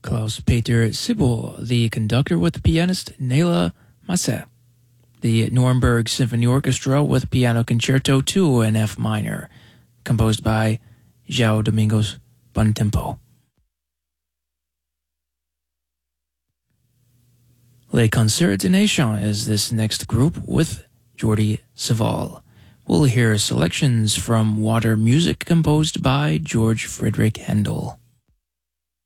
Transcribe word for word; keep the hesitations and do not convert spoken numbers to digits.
Klaus-Peter Sibyl, the conductor with pianist Nela Masse. The Nuremberg Symphony Orchestra with Piano Concerto two in F minor, composed by João Domingos Bontempo. Les Concerts de Nation is this next group with Jordi Savall. We'll hear selections from Water Music composed by George Frederick Handel.